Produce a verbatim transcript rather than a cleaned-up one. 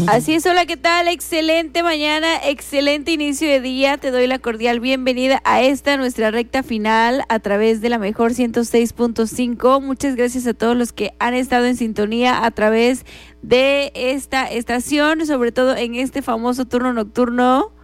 Así es, hola, ¿qué tal? Excelente mañana, excelente inicio de día. Te doy la cordial bienvenida a esta, nuestra recta final, a través de la mejor ciento seis punto cinco. Muchas gracias a todos los que han estado en sintonía a través de esta estación, sobre todo en este famoso turno nocturno.